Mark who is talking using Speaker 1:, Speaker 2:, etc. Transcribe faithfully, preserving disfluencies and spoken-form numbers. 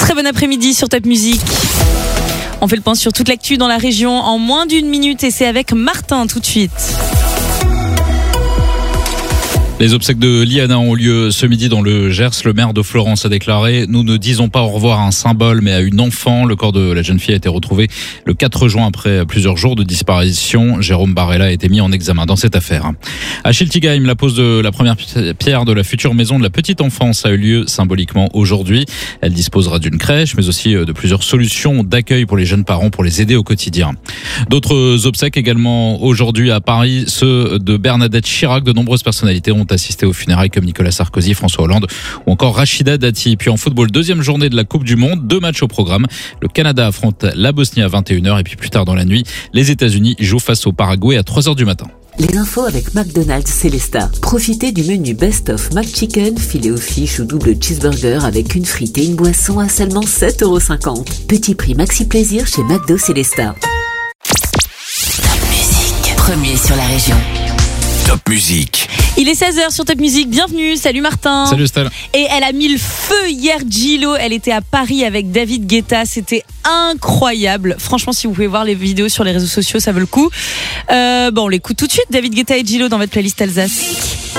Speaker 1: Très bon après-midi sur Top Music. On fait le point sur toute l'actu dans la région en moins d'une minute et c'est avec Martin tout de suite.
Speaker 2: Les obsèques de Liana ont lieu ce midi dans le Gers. Le maire de Florence a déclaré « Nous ne disons pas au revoir à un symbole, mais à une enfant ». Le corps de la jeune fille a été retrouvé le quatre juin après plusieurs jours de disparition. Jérôme Barella a été mis en examen dans cette affaire. À Schiltigheim, la pose de la première pierre de la future maison de la petite enfance a eu lieu symboliquement aujourd'hui. Elle disposera d'une crèche, mais aussi de plusieurs solutions d'accueil pour les jeunes parents pour les aider au quotidien. D'autres obsèques également aujourd'hui à Paris, ceux de Bernadette Chirac. De nombreuses personnalités ont assisté aux funérailles comme Nicolas Sarkozy, François Hollande ou encore Rachida Dati. Puis en football, deuxième journée de la Coupe du Monde, deux matchs au programme. Le Canada affronte la Bosnie à vingt et une heures et puis plus tard dans la nuit, les États-Unis jouent face au Paraguay à trois heures du matin.
Speaker 3: Les infos avec McDonald's Célestat. Profitez du menu Best of McChicken, filet aux fiches ou double cheeseburger avec une frite et une boisson à seulement sept euros cinquante. Petit prix maxi plaisir chez McDo Célestat.
Speaker 4: Top Music, premier sur la région.
Speaker 5: Top Music.
Speaker 1: Il est seize heures sur Top Music, bienvenue, salut Martin.
Speaker 2: Salut Stella.
Speaker 1: Et elle a mis le feu hier, Djilo, elle était à Paris avec David Guetta, c'était incroyable. Franchement, si vous pouvez voir les vidéos sur les réseaux sociaux, ça vaut le coup. Euh, bon, on l'écoute tout de suite, David Guetta et Djilo dans votre playlist Alsace.